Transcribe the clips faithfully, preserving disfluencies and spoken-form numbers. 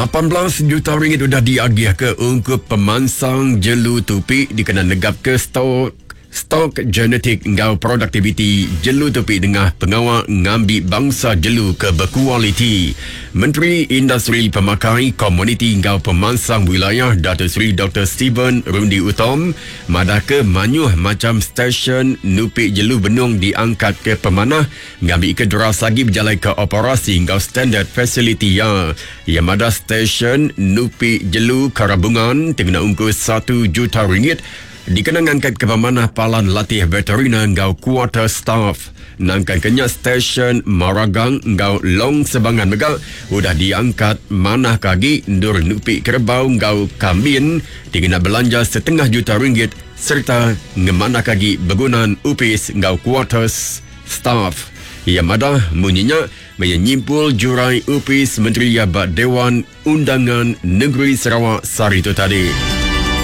lapan belas juta ringgit sudah diagih ke untuk pemansang jelu tupi dikena negap ke stok stok genetik ngau produktiviti jelu tupi dengan pengawal ngambil bangsa jelu ke berkualiti. Menteri Industri Pemakai Komuniti ngau Pemansang Wilayah Datuk Seri Doktor Steven Rundi Utom madah ke manyuh macam stesen nupi jelu benung diangkat ke pemanah ngambil ke deras lagi berjalan ke operasi ngau standard facility ya. Ia madah stesen nupi jelu Karabungan tengah ungkus satu juta ringgit dikenang angkat ke pemanah palan latih veterina ngau quarter staff. Nangkan kenyak stesen Maragang ngau Long Sebangan Megak sudah diangkat manah kagi ndur nupi kerbau ngau Kambin dikena belanja setengah juta ringgit serta ngemanah kagi begunan upis ngau quarters staff. Ia madah munyinya menyimpul jurai upis Menteri Yabat Dewan Undangan Negeri Sarawak sari itu tadi.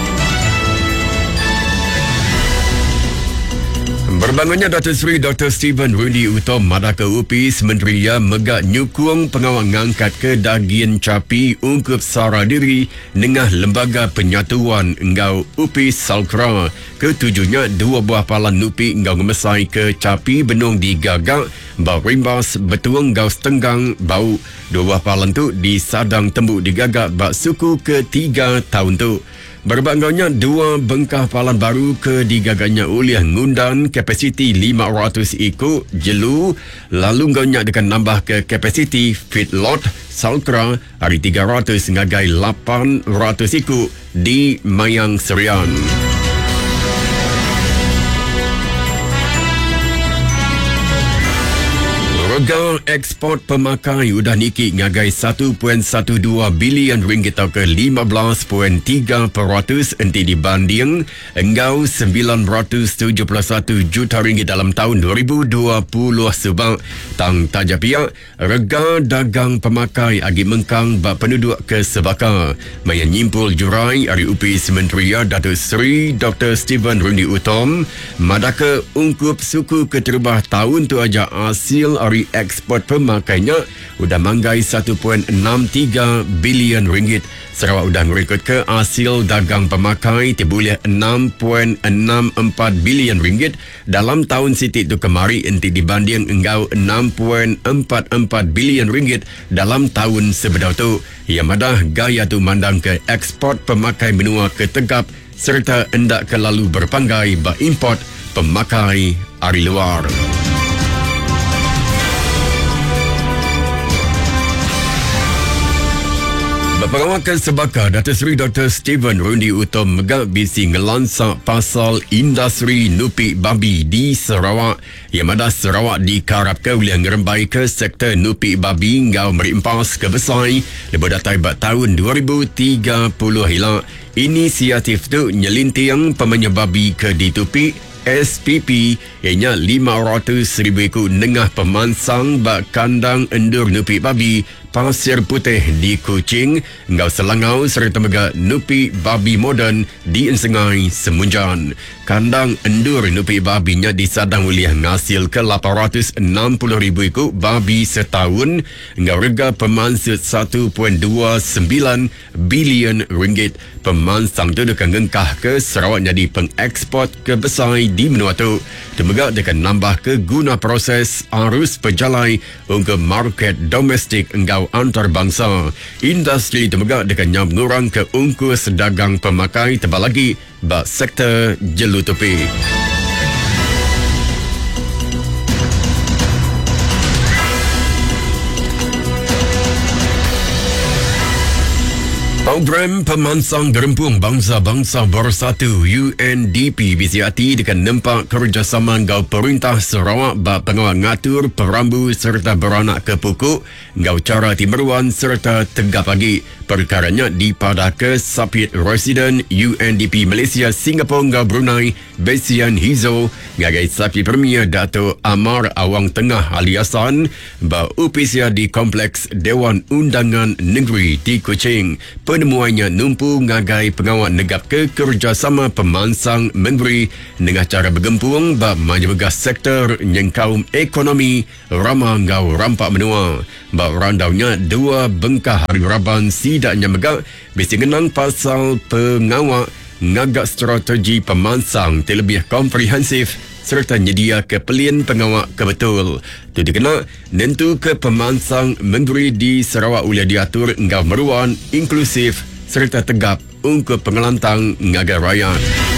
Berbangunnya Datuk Seri Doktor Steven Rundi Utom madah ke upis Menteri Ya megak nyukung pengawal ngangkat ke dagian capi ungkup sara diri dengan lembaga penyatuan ngau upis Salkra. Ketujuhnya dua buah palan nupi ngau ngemesai ke capi benung digagak bau rimbas betuang ngau setenggang bau dua buah palan tu disadang tembuk digagak bak suku ketiga tahun tu. Berbangaunya dua bengkah palan baru ke digagaknya oleh ngundan kapasiti lima ratus ikut jelu lalu ngaunya dengan nambah ke kapasiti feedlot Salkra hari tiga ratus ngagai lapan ratus ikut di Mayang Serian. Rega ekspor pemakai sudah niki ngagai satu perpuluhan dua belas bilion ringgit atau ke lima belas perpuluhan tiga peratus enti dibanding engau sembilan ratus tujuh puluh satu juta ringgit dalam tahun dua ribu dua puluh sebab tang taja pihak rega dagang pemakai agi mengkang bak penduduk ke sebaka. Maya nyimpul jurai hari upis Menteri Datuk Seri Doktor Steven Rundi Utom madah ke ungkup suku keterubah tahun tu aja hasil hari ekspor pemakainya sudah manggai satu perpuluhan enam tiga bilion ringgit. Sarawak sudah merekod ke hasil dagang pemakai terboleh enam perpuluhan enam empat bilion ringgit dalam tahun sitik tu kemari enti dibanding engau enam perpuluhan empat empat bilion ringgit dalam tahun sebelum tu. Ia madah gaya tu mandang ke ekspor pemakai benua ke tegap serta hendak ke lalu berpanggai bak import pemakai dari luar. Pengawal Sebaka Datuk Seri Doktor Steven Rundi Utom megak bisi ngelansak pasal industri nupi babi di Sarawak. Ia madah Sarawak dikarapkan oleh ngerembai ke sektor nupi babi ngau merimpas ke besai lebih datai bat tahun dua ribu tiga puluh hilang. Inisiatif tu nyelintiang pemenye babi ke ditupi S P P ianya lima ratus ribu ikut nengah pemansang bak kandang endur nupi babi Pasir Putih di Kuching ngau Selangau serta megak nupi babi moden di Ensengai Semunjan. Kandang endur nupi babinya disadang oleh ngasil ke lapan ratus enam puluh ribu ikut babi setahun ngau rega pemansut satu perpuluhan dua sembilan bilion ringgit. Pemansang tu dekan ngengkah ke Sarawak jadi pengeksport ke besar di menua tu. Temegak dekan nambah ke guna proses arus perjalai untuk market domestik engau antarabangsa. Industri temegak dekan nyam ngurang ke ungkus dagang pemakai tebal lagi bak sektor jelu tupi. Program Pemansang Gerempung Bangsa-Bangsa Bersatu U N D P B C A T dengan nempak kerjasama ngau Perintah Sarawak bak pengawal ngatur perambu serta beranak ke pokok ngau cara timeruan serta tegap pagi. Perkaranya dipada ke Sapit Residen U N D P Malaysia Singapura ngau Brunei Besian Hizo ngagai Sapi Premier Dato' Amar Awang Tengah Aliasan bak upisia di Kompleks Dewan Undangan Negeri di Kuching. Penemuannya numpu ngagai pengawal negap ke kerjasama pemansang memberi dengan cara bergempung bab menjaga sektor nyengkaum ekonomi ramah ngau rampak menua. Bab randaunya dua bengkah hari raban sidang setidaknya megak mesti ngenang pasal pengawak ngagak strategi pemansang terlebih komprehensif serta nyedia kepelian pengawak kebetul. Itu dikena nentu ke pemansang menteri di Sarawak ulia diatur ngau meruan inklusif serta tegap untuk pengelantang ngagai rakyat.